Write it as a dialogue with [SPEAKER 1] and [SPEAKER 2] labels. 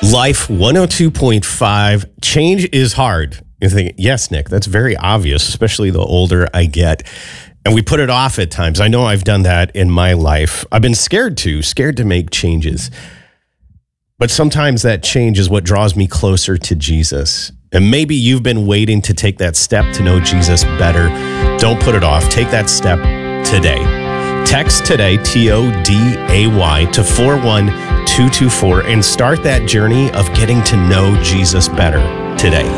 [SPEAKER 1] Life 102.5, change is hard. You think, yes, Nick, that's very obvious, especially the older I get. And we put it off at times. I know I've done that in my life. I've been scared to make changes. But sometimes that change is what draws me closer to Jesus. And maybe you've been waiting to take that step to know Jesus better. Don't put it off. Take that step today. Text today, TODAY, to 41224 and start that journey of getting to know Jesus better today.